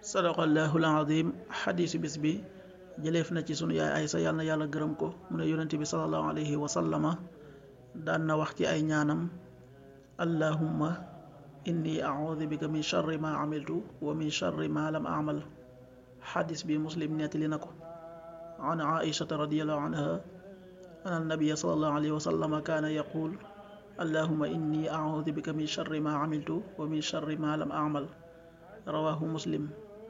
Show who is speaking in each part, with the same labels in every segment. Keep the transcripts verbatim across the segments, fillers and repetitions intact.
Speaker 1: sadaqallahul azim. xadiisu bis bi jëleef na ci sunu yaay Aysa yàlla na yàlla gërëm ko mu ne yonent bi sallallahu alayhi wa sallama daan na wax ci ay ñaanam allahumma inni a'udhu bika min sharri ma amiltu wa min sharri ma lam a'mal. xadis bi muslim nettali na ko an aishata radiyallahu anha an annabiya sallallahu alayhi wa sallama kaana yaqul allahumma inni a'udhu bika min sharri ma amiltu wa min sharri ma lam a'mal. rawahu muslim.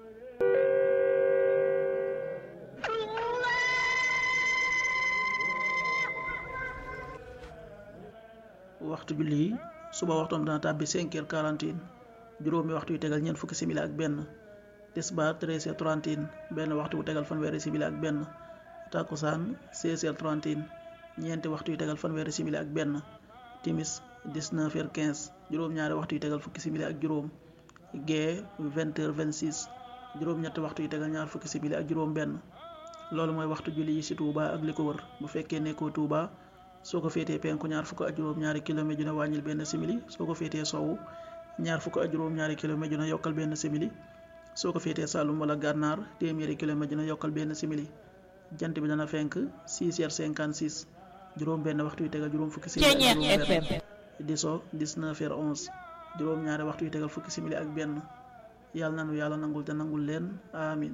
Speaker 1: waxtu julli yi suba waxtoom dana tàbbi cinq heures quarante juróomi waxtu yu tegal ñeent fukki simili ak benn. tisbaar treize heures trente benn waxtu wu tegal fanweeri simili ak benn. takkusaan seize heures trente ñeenti waxtu yu tegal fanweeri simili ak benn. timis dix-neuf heures quinze juróom-ñaari waxtu yu tegal fukki simili ak juróom. gee vingt heures vingt-six juróom-ñetti waxtu yu tegal ñaar fukki simili ak juróom benn. loolu mooy waxtu julli yi ci Touba ak li ko wër. bu fekkee nekkoo Touba soo ko féetee penku ñaar fukk ak juróom-ñaari kilomètre dina wàññil benn simili. soo ko féetee sowwu ñaar fukk ak juróom-ñaari kilomètre dina yokkal benn simili. soo ko féetee Saloum wala Gànnaar téeméeri kilomètre dina yokkal benn simili. jant bi dana fenk six heures cinquante-six juróom benn waxtu yu tegal juróom fukki simili ak juróom benn. di so dix-neuf heures onze juróom ñaari waxtu yu tegal fukki simili ak benn. yàlla nanu yàlla nangul te nangul leen amin.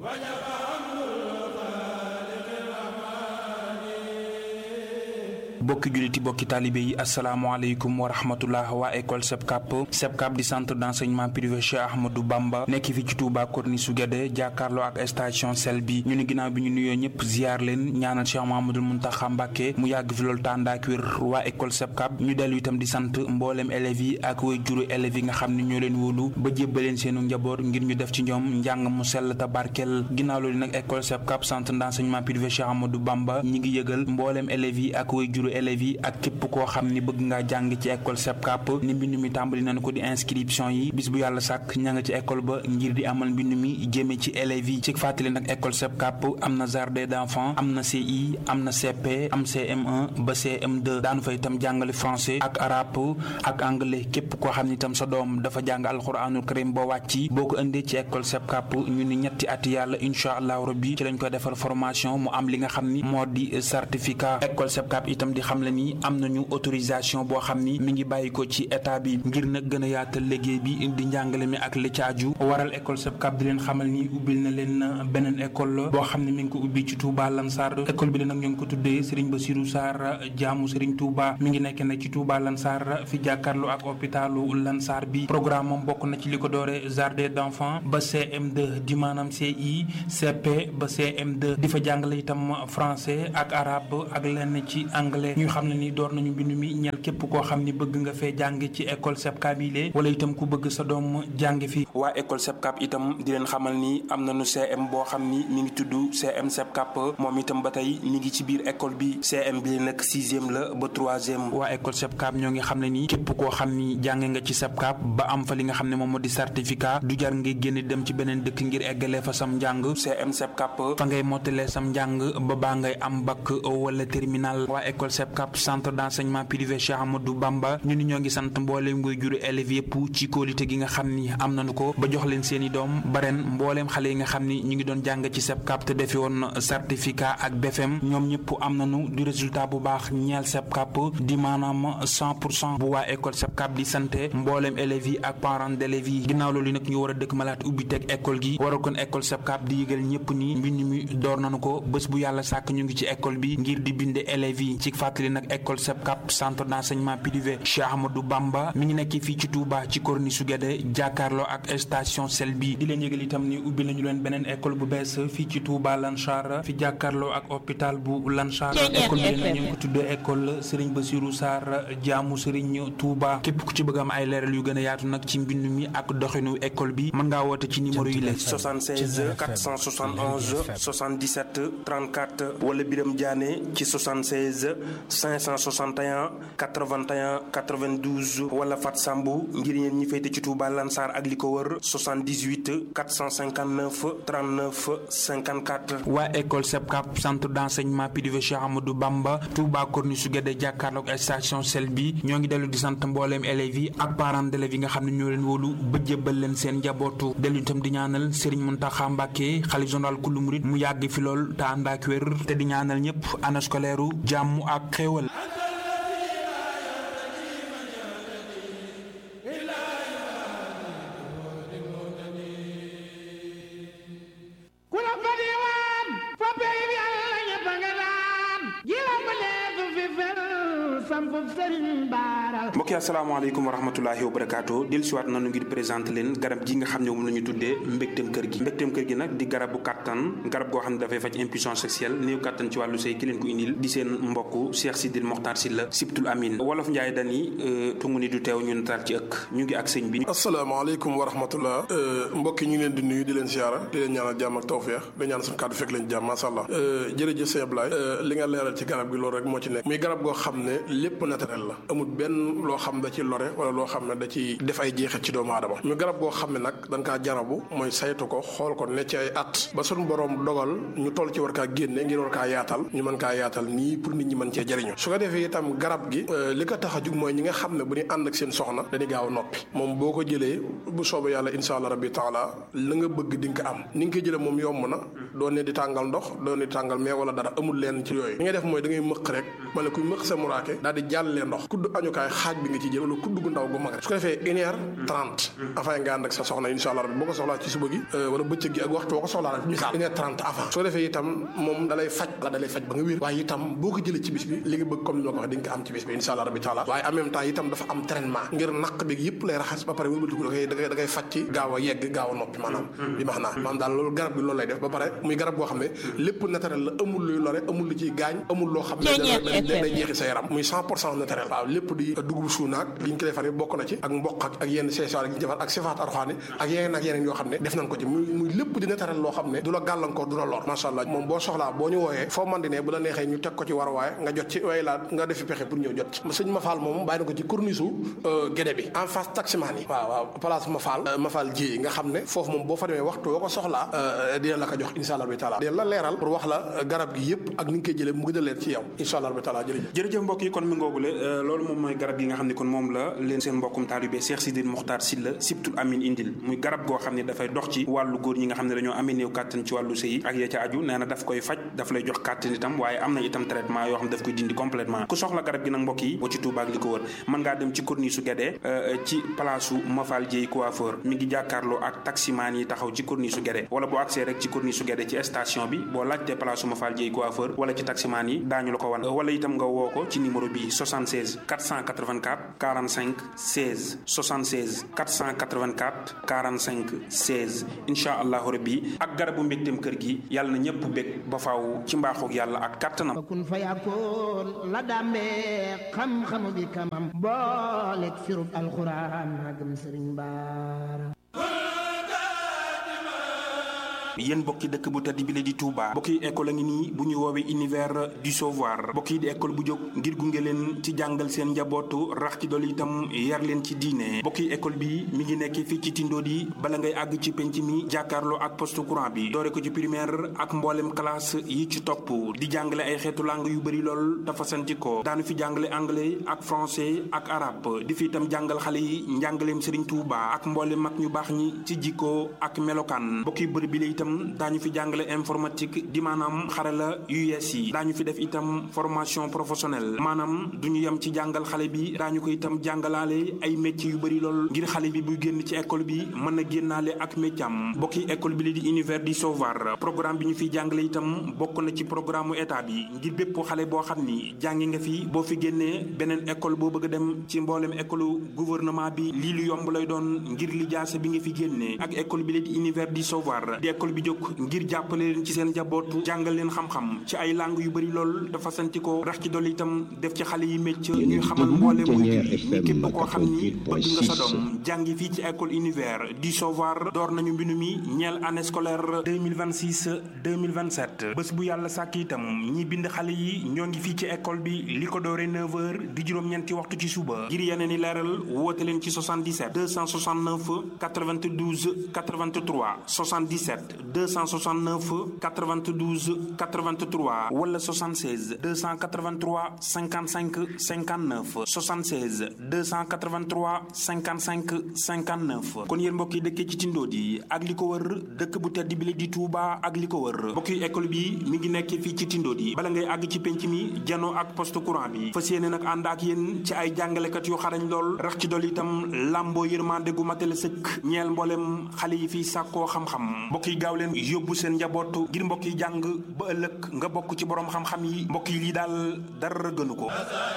Speaker 2: bokki juliti bokki talibé yi asalaamaaleykum wa rahmatullah waa école SEPCAP SEPCAP di centre d'enseignement privé Cheikh Ahmadou Bamba nekk fi ci Touba Corniche su Guédé jàkkaarloo ak station sel bi ñu ni ginnaaw bi ñu nuyoo ñëpp ziar leen ñaanal Cheikh Mouhamadoul Mountakha Mbacké mu yàgg fi loolu tànd ak wér. waa école SEPCAP ñu dellu itam di sant mboolem élèves yi ak way juru élèves yi nga xam ne ñoo leen wóolu ba jébbaleen seenu njaboot ngir ñu def ci ñoom njàng mu sell te barkeel. ginnaaw loolu nag école SEPCAP centre d'enseignement privé Cheikh Ahmadou Bamba ñi ngi yëgal mboolem élèves yi ak way juru élèves yi ak képp koo xam ni bëgg ngaa jàng ci école SEPCAP ni mbind mi tàmbali nañu ko di inscription yi bis bu yàlla sàkk ña nga ci école ba ngir di amal mbind mi jëme ci élèves yi. ci fàttali nag école SEPCAP am na jardin d'enfants am na C I am na C P am C M un ba C M deux daanu fa itam jàngale français ak arabe ak anglais képp koo xam ni itam sa doom dafa jàng alxuraanul karim ba wàcci boo ko indee ci école SEPCAP ñu ni ñetti at yàlla incha allahu rabbi ci lañ koy defal formation mu am li nga xam ni moo di certificat. école SEPCAP itam di xam le ni am nañu autorisation boo xam ni mi ngi bàyyi ko ci état bi ngir nag gën a yaatal liggéey bi di njàngale mi ak li caaju waral école SEPCAP di leen xamal ni ubbil na leen beneen école boo xam ne mi ngi ko ubbi ci Touba Lansar. école bi la nag ñu ngi ko tuddee Serigne Bassirou Sarr jaamu Serigne Touba mi ngi nekk nag ci Touba Lansar fi jàkkaarloo ak hôpitalu Lansar bi. programme moom bokk na ci li ko doore jardin d'enfants ba C M deux di maanaam C I C P ba C M deux di fa jàngale itam français ak arabe ak lenn ci anglais. ñu xam ne ni door nañu mbind mi ñel képp koo xam ni bëgg nga fee jàng ci école SEPCAP yi lee wala itam ku bëgg sa doom jàng fi. waa école SEPCAP itam di leen xamal ni am nañu C M boo xam ni mi ngi tudd C M SEPCAP moom itam ba tey mi ngi ci biir école bi. C M bi nag sixième la ba troisième. waa école SEPCAP ñoo ngi xam ne ni képp koo xam ni jàng nga ci SEPCAP ba am fa li nga xam ne moom moo di certificat du jar ngay génn dem ci beneen dëkk ngir eggalee fa sam njàng. C M SEPCAP fa ngay mottalee sam njàng ba baa ngay am bac wala terminal. waa école SEPCAP centre d'enseignement privé Cheikh Ahmadou Bamba ñu ni ñoo ngi sant mbooleem ngoy juru élèves yëpp ci kóolite gi nga xam ni am nañu ko ba jox leen seeni doom ba ren mbooleem xale yi nga xam ni ñu ngi doon jàng ci SEPCAP te defi woon certificat ak B F E M ñoom ñëpp am nañu du résultat bu baax ñeel SEPCAP di maanaam cent pour cent bu waa école SEPCAP di santé mbooleem élèves yi ak parents d'élèves yi. ginnaaw loolu nag ñu war a dëkk malaat ubbi teg école gi waral kon école SEPCAP di yëgal ñëpp ni mbind mi door nañu ko bés bu yàlla sàkk ñu ngi ci école bi ngir di binde élèves yi. ci fàttali nag école SEPCAP centre d'enseignement privé Cheikh Ahmadou Bamba mi ngi nekk fii ci Touba ci Corniche su Guédé jàkkaarloo ak station sel bi. di leen yëgal itam ni ubbi nañu leen beneen école bu bees fii ci Touba Lansar fi jàkkaarloo ak hôpital bu Lansar. école bi leen ñu ngi ko tuddee école Serigne Bassirou Sarr jaamu Serigne Touba. képp ku ci bëgg am ay leeral yu gën a yaatu nag ci mbind mi ak doxinu école bi mën ngaa woote ci numéro yi la soixante-seize quatre cent soixante-onze soixante-dix-sept trente-quatre wala Biram Diané ci soixante-seize cinq cent soixante et un quatre-vingt-un quatre-vingt-douze wala Fat Sambu ngir ñeen ñi féete ci Touba Lansar ak li ko wër soixante-dix-huit quatre cent cinquante-neuf trente-neuf cinquante-quatre. waa école SEPCAP centre d'enseignement privé Cheikh Ahmadou Bamba Touba Corniche Guédé jàkkaarloog station Sel bi ñoo ngi dellu di sant mbooleem élèves yi ak parents d'élèves yi nga xam ne ñoo leen wóolu ba jébbal leen seen njabootu dellu itam di ñaanal Serigne Mountakha Mbacké xalif général kullu murid mu yàgg fi lool te ànd ak wér te di ñaanal ñëpp année scolaire jàmm ak xéewal. mbokk yi asalaamaaleykum wa rahmatulahi wa barakaatu dellu siwaat nanu ngir présenté leen garab gi nga xam ne moom la ñu tuddee mbégteem kër gi mbégteem kër gi nag di garabu kàttan garab goo xam ne dafay faj impuissance sexuelle néew kàttan ci wàllu sëy ki leen ko indil di seen mbokk Cheikh Sidil Mokhtar Sylla Sibtul Amin wolof Njaay dani tungu ni du teew ñu nataal ci ëkk ñu ngi ak sëñ bi.
Speaker 3: asalaamaaleykum wa rahmatullah mbokk yi ñu ngi leen di nuyu di leen siyaara di leen ñaanal jàmm ak tawfeex di ñaan suñu kàddu fekk leen jàmm masha Allah jërëjëf sëñ Ablaye li nga leeral ci garab gi loolu rek moo ci nekk muy garab goo xam ne lépp naturel la amul benn loo xam da ci lore wala loo xam ne da ci def ay jeexit ci doomu aadama ñu garab goo xam ne nag dañ kaa jarabu mooy saytu ko xool ko ne ci ay at ba suñu borom dogal ñu toll ci war kaa génne ngir war kaa yaatal ñu mën kaa yaatal nii pour nit ñi mën cee jëriñu su ko defee itam garab gi li ko tax a jug mooy ñi nga xam ne bu ñu ànd ak seen soxna dañuy gaaw a noppi moom boo ko jëlee bu soobee yàlla insha allah rabbi taala la nga bëgg di nga ko am ni nga koy jëlee moom yomb na doo ne di tàngal ndox doo ne di tàngal mais wala dara amul leen ci yooyu li ngay def mooy da ngay mëq rek mala kuy mëq sa muraake daal di jàllee ndox kudd añukaay xaaj bi nga ci jël wala kudd gu ndaw gu mag rek su ko defee une heure trente avant nga ànd ak sa soxna insha allah rabbi boo ko soxlaa ci suba gi wala bëccëg gi ak waxtu boo ko soxlaa rek misaal une heure trente avant su ko defee itam moom dalay faj la dalay faj ba nga wér waaye itam boo ko jëlee ci bis bi li nga bëgg comme ni ma ko waxee di nga ko am ci bis bi insha allah rabbi taala waaye en même temps itam dafa am traitement ngir naq bi yëpp lay raxas ba pare wëlbatiku da koy da koy da koy faj ci gaaw a yegg gaaw a noppi maanaam bi max naa maanaam daal loolu garab bi loolu lay def ba pare muy garab boo xam ne lépp naturel la amul luy lore amul lu ciy gaañ amul loo xam ne day jeexi sa yaram muy cent pour cent naturel waaw lépp di dugub suunaak li ñu ko defar bokk na ci ak mboq ak ak yenn seesaar yi ñu defar ak sifaat arxaani ak yeneen ak yeneen yoo xam ne def nañ ko ci muy muy lépp di naturel loo xam ne du la gàllankoor du la lor masha Allah moom boo soxlaa boo ñu wooyee foo man di ne bu la neexee ñu teg ko ci war waaye nga jot ci way laa nga defi pexe pour ñëw jot ci sëñ Mafal moom bàyyi na ko ci corniche Guédé bi en face taximaan yi waaw waaw place Mafal Mafal ji nga xam ne foofu moom boo fa demee waxtu woo ko soxlaa dina la ko jox insha Allah bi taala dina la leeral pour wax la garab gi yëpp ak ni nga koy jëlee mu gën a leer ci yow insha Allah bi taala jërëjëf
Speaker 2: jërëjëf mbokk yi kon mi ngoogule loolu moom mooy garab gi nga xam ne kon moom la leen seen mbokkum taalibe Cheikh Sidil Mokhtar Sylla Sibtul Amin indil muy garab goo xam ne dafay dox ci wàllu góor ñi nga xam ne dañoo amee néew kàttan ci wàllu sëy ak ya ca aju nee na daf koy faj daf lay jox kàttan itam waaye am na itam traitement yoo xam ne daf koy dindi complètement ku soxla garab gi nag mbokk yi boo ci Touba ak li ko wër mën ngaa dem ci corniche su Guédé ci place su Mafal Dieye coiffeur mi ngi jàkkaarloo ak taximaan yi taxaw ci corniche su Guédé wala boo accès rek ci corniche su Guédé ci station bi boo laajtee place su Mafal Dieye coiffeur wala ci taximaan yi daañu la ko wan wala itam nga woo ko ci numéro bi soixante-seize quatre cent quatre-vingt-quatre quarante-cinq seize soixante-seize quatre cent quatre-vingt-quatre quarante-cinq seize incha allahu rabbi ak garabu mbégteem kër gi yàlla na ñëpp bég ba faaw ci mbaaxoog yàlla ak kàttanam
Speaker 4: kun fa yakun la dàmbee xam-xamu bi kamam booleeg firub alxuraan magam sëriñ baara
Speaker 2: yéen bokki dëkk bu tedd bi la di Touba bokki école a ngi nii bu ñu woowee univers du savoir bokki di école bu jóg ngir gunge leen ci jàngal seen njabootu rax ci dolli itam yar leen ci diine bokki école bi mi ngi nekk fii ci Tindodi bala ngay àgg ci penc mi jàkkaarloo ak poste courant bi doore ko ci primaire ak mboolem classe yi ci topp di jàngale ay xeetu langue yu bëri lool dafa santi ko daanu fi jàngale anglais ak français ak arabe di fi itam jàngal xale yi njàngaleem Serigne Touba ak mboolem mag ñu baax ñi ci jikko ak melokaan bokki bërëb bi la itam daañu fi jàngale informatique di maanaam xarala yu yees yi daañu fi def itam formation professionnelle maanaam du ñu yem ci jàngal xale bi daañu ko itam jàngalaale ay métiers yu bëri lool ngir xale bi buy génn ci école bi mën a génnaale ak métier am bokki école bi li di univers du savoir programme bi ñu fiy jàngale itam bokk na ci programme état bi ngir bépp xale boo xam ni jàngi nga fi boo fi génnee beneen école boo bëgg a dem ci mboolem école gouvernement bi lii lu yomb lay doon ngir li jaase bi nga fi génnee ak école bi li di univers du savoir di école école bi jóg ngir jàppale leen ci seen njaboot jàngal leen xam-xam ci ay langue yu bëri lool dafa santi ko rax ci dolli itam def ci xale yi métier ñuy xamal mboolem ni képp koo xam ni bëgg nga sa doom jàngi fii ci école univers du Savoir door nañu mbinu mi ñeel année scolaire deux mille vingt-six deux mille vingt-sept bés bu yàlla sàkk itam ñi bind xale yi ñoo ngi fii ci école bi li ko dooree neuf heures di juróom-ñeenti waxtu ci suba ngir yeneen i leeral woote leen ci soixante-dix-sept deux cent soixante-neuf quatre-vingt-douze quatre-vingt-trois soixante-dix-sept deux cent soixante-neuf quatre-vingt-douze quatre-vingt-trois wala soixante-seize deux cent quatre-vingt-trois cinquante-cinq cinquante-neuf soixante-seize deux cent quatre-vingt-trois cinquante-cinq cinquante-neuf kon yéen mbokk yi dëkkee ci Tindodi ak li ko wër dëkk bu tedd bi la di Touba ak li ko wër mbokk yi école bi mi ngi nekk fii ci Tindodi bala ngay àgg ci penc mi janoo ak poste courant bi fas yéene nag ànd ak yéen ci ay jàngalekat yu xarañ lool rax ci dolli itam làmboo yërmande gu matale sëkk ñeel mboolem xale yi fii sàkkoo xam-xam mbokk yi gaaw leen yóbbu seen njaboot ngir mbokk yi jàng ba ëllëg nga bokk ci borom xam-xam yi mbokk yi lii daal dara gënu ko.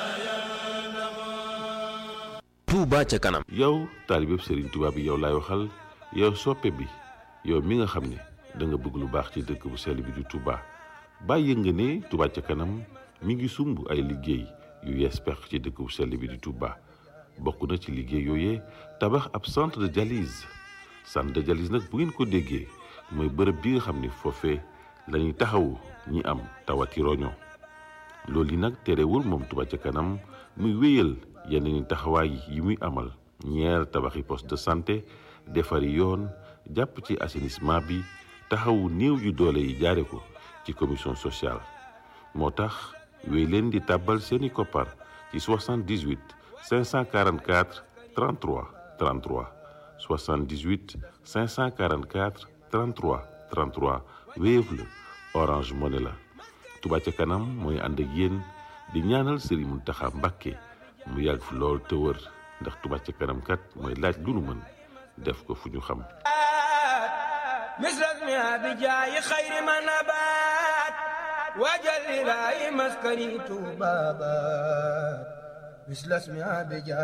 Speaker 5: Touba ca kanam.
Speaker 6: yow taalibe Serigne Touba bi yow laay waxal yow soppe bi yow mi nga xam ne da nga bëgg lu baax ci dëkk bu sell bi di Touba bàyyi nga ne Touba ca kanam mi ngi sumb ay liggéey yu yees pex ci dëkk bu sell bi di Touba bokk na ci liggéey yooyee tabax ab centre de dialyse centre de dialyse nag bu ngeen ko déggee mooy bërëb bi nga xam ne foofee la ñuy taxawu ñi am tawati roño loolu yi nag terewul moom Touba ca kanam muy wéyal yeneen i taxawaay yi muy amal ñeer tabaxi poste de santé defari yoon jàpp ci assainissement bi taxawu néew yu doole yi jaare ko ci commission sociale moo tax wéy leen di tàbbal seeni koppar ci soixante-dix-huit cinq cent quarante-quatre trente-trois trente-trois soixante-dix-huit cinq cent quarante-quatre trente-trois trente-trois Wave la Orange Money la Touba ca kanam mooy ànd ak yéen di ñaanal Serigne Mountakha Mbacké mu yàgg fi lool te wër ndax Touba ca kanam kat mooy laaj lu nu mën def ko fu ñu xam
Speaker 7: misras mi abijaayi xayri ma nabaat wajal ilaahi maskani tuuba baat misras mi abijaayi